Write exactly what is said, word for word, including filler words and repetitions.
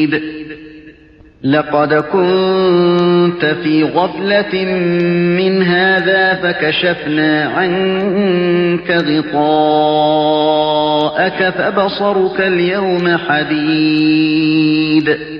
حديد لقد كنت في غفلة من هذا فكشفنا عنك غطاءك فبصرك اليوم حديد